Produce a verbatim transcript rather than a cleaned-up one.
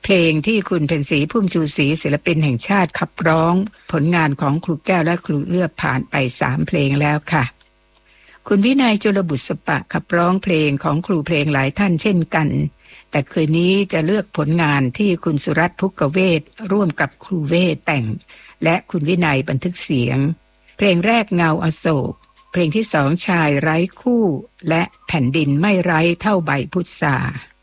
เพลงที่คุณเพ็ญศรีพุ่มชูศรีศิลปินแห่งชาติขับร้องผลงานของครูแก้วและครูเอื้อผ่านไปสามเพลงแล้วค่ะคุณวินัยจุลบุษปะขับร้องเพลงของครูเพลงหลายท่านเช่นกันแต่คืนนี้จะเลือกผลงานที่คุณสุรัตน์ภุกเวศร่วมกับครูเวศแต่งและคุณวินัยบันทึกเสียงเพลงแรกเงาอโศกเพลงที่สองชายไร้คู่และแผ่นดินไม่ไร้เท่าใบพุทรา